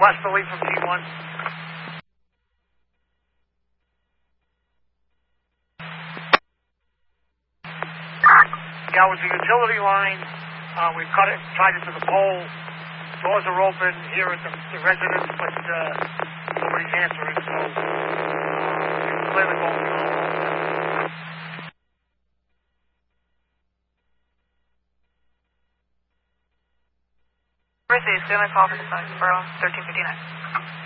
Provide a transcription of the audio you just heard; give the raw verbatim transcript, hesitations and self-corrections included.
westerly from T one. Yeah, it was a utility line. Uh, we cut it, tied it to the pole. Doors are open here at the, the residence, but uh, nobody's answering, so uh, it's clearly going through the whole thing. Mercy, stand by call for the Borough thirteen fifty-nine.